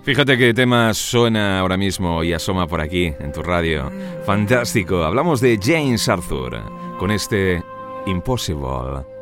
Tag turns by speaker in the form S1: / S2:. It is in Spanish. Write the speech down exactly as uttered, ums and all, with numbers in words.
S1: Fíjate qué tema suena ahora mismo y asoma por aquí en tu radio. Fantástico. Hablamos de James Arthur con este Impossible.